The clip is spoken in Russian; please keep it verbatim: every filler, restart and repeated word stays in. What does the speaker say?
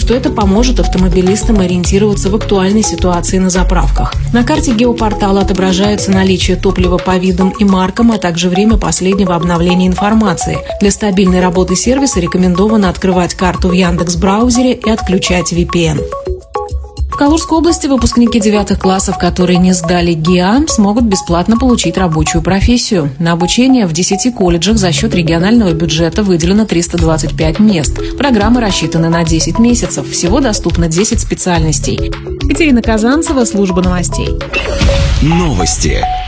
что это поможет автомобилистам ориентироваться в актуальной ситуации на заправках. На карте геопортала отображается наличие топлива по видам и маркам, а также время последнего обновления информации. Для стабильной работы сервиса рекомендовано открывать карту в Яндекс.Браузере и отключать ви пи эн. В Калужской области выпускники девятых классов, которые не сдали ГИА, смогут бесплатно получить рабочую профессию. На обучение в десяти колледжах за счет регионального бюджета выделено триста двадцать пять мест. Программы рассчитаны на десять месяцев. Всего доступно десять специальностей. Катерина Казанцева, служба новостей. Новости.